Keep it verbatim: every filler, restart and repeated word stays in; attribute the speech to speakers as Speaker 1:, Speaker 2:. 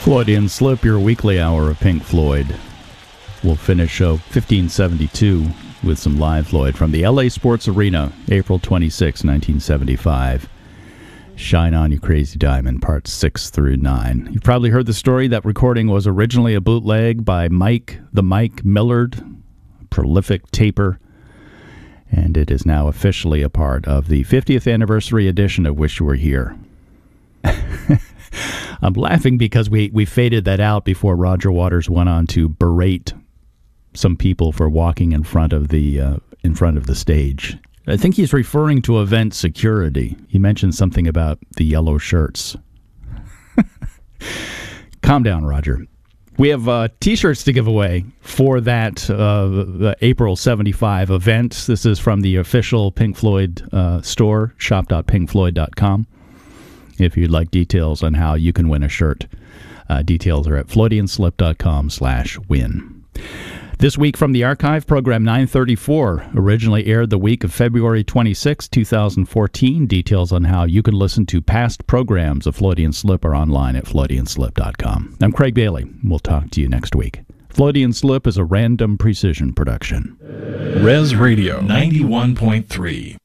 Speaker 1: Freudian Slip, your weekly hour of Pink Floyd. We'll finish show fifteen seventy-two with some live Floyd from the L A Sports Arena, April twenty-sixth, nineteen seventy-five. Shine On You Crazy Diamond, parts six through nine. You've probably heard the story. That recording was originally a bootleg by Mike, the Mike Millard, a prolific taper, and it is now officially a part of the fiftieth anniversary edition of Wish You Were Here. I'm laughing because we, we faded that out before Roger Waters went on to berate some people for walking in front of the uh, in front of the stage. I think he's referring to event security. He mentioned something about the yellow shirts. Calm down, Roger. We have uh, T-shirts to give away for that uh, April seventy-five event. This is from the official Pink Floyd uh, store, shop dot pink floyd dot com. If you'd like details on how you can win a shirt, uh, details are at floydian slip dot com slash win. This week from the archive, program nine thirty-four originally aired the week of February twenty-sixth, twenty fourteen. Details on how you can listen to past programs of Floydian Slip are online at floydian slip dot com. I'm Craig Bailey. We'll talk to you next week. Floydian Slip is a Random Precision production.
Speaker 2: Res Radio ninety-one point three.